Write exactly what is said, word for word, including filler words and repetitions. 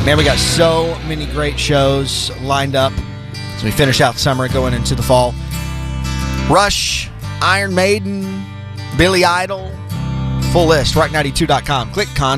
Man, we got so many great shows lined up as we finish out summer going into the fall. Rush, Iron Maiden, Billy Idol, full list, rock ninety-two dot com. Click con.